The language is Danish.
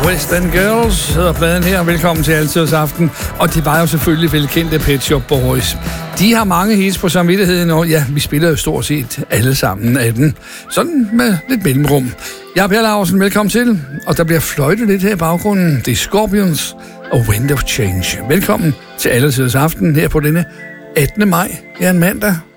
West End Girls hedder pladen her. Velkommen til Altidets Aften. Og det var jo selvfølgelig velkendte Pet Shop Boys. De har mange hits på samvittigheden, og ja, vi spiller jo stort set alle sammen af den. Sådan med lidt mellemrum. Jeg er Per Laursen, velkommen til. Og der bliver fløjtet lidt her i baggrunden. Det er Scorpions og Wind of Change. Velkommen til Altidets Aften her på denne 18. maj. Ja, en mandag.